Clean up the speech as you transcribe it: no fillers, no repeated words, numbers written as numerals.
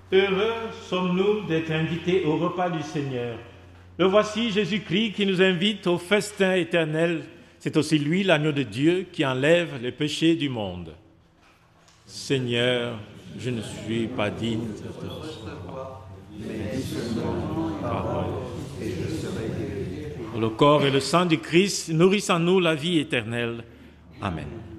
Heureux sommes-nous d'être invités au repas du Seigneur. Le voici Jésus-Christ qui nous invite au festin éternel. C'est aussi lui, l'agneau de Dieu, qui enlève les péchés du monde. Seigneur, je ne suis pas digne de te recevoir, mais dis seulement une parole, et je serai guéri. Le corps et le sang du Christ nourrissent en nous la vie éternelle. Amen.